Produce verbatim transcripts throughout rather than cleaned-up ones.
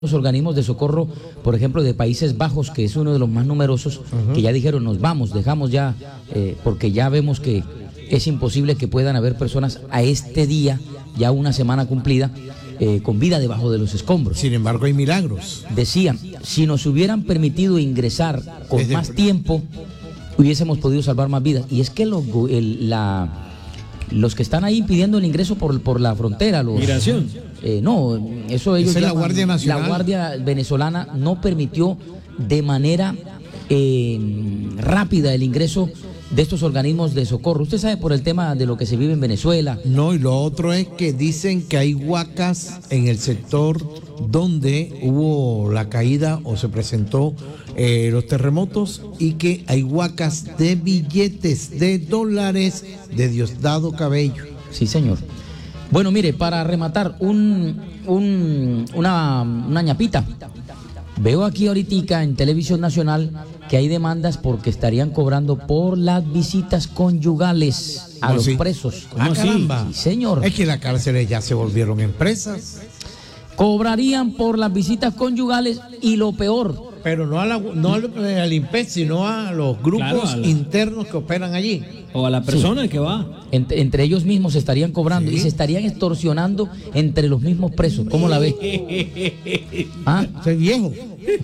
Los organismos de socorro, por ejemplo, de Países Bajos, que es uno de los más numerosos, uh-huh. que ya dijeron, nos vamos, dejamos ya, eh, porque ya vemos que es imposible que puedan haber personas a este día, ya una semana cumplida, eh, con vida debajo de los escombros. Sin embargo, hay milagros. Decían, si nos hubieran permitido ingresar con Desde más el... tiempo, hubiésemos podido salvar más vidas. Y es que lo, el, la... los que están ahí impidiendo el ingreso por, por la frontera, los... Migración. Eh, no, eso ellos llaman, es la Guardia Nacional. La Guardia venezolana no permitió de manera eh, rápida el ingreso de estos organismos de socorro. Usted sabe por el tema de lo que se vive en Venezuela. No, y lo otro es que dicen que hay huacas en el sector donde hubo la caída o se presentó eh, los terremotos, y que hay huacas de billetes de dólares de Diosdado Cabello. Sí, señor. Bueno, mire, para rematar, un, un, una, una ñapita. Veo aquí ahorita en Televisión Nacional que hay demandas porque estarían cobrando por las visitas conyugales a los así? presos. ¿Cómo ah, caramba. Sí, señor. Es que las cárceles ya se volvieron empresas. Cobrarían por las visitas conyugales y lo peor. Pero no, a la, no al, al I N P E, sino a los grupos claro, a la... internos que operan allí. O a la persona sí. que va. Entre, entre ellos mismos se estarían cobrando sí. y se estarían extorsionando entre los mismos presos. ¿Cómo la ve? ¿Ah? Soy viejo.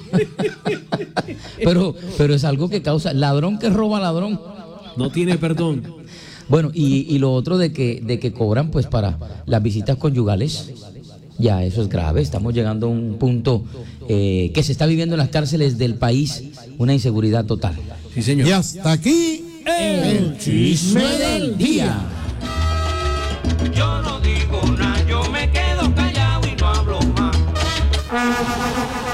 pero, pero es algo que causa... Ladrón que roba ladrón. No tiene perdón. Bueno, y, y lo otro de que, de que cobran pues para las visitas conyugales... Ya, eso es grave. Estamos llegando a un punto eh, que se está viviendo en las cárceles del país, una inseguridad total. Sí, señor. Y hasta aquí el, el chisme del día. Yo no digo nada, yo me quedo callado y no hablo más.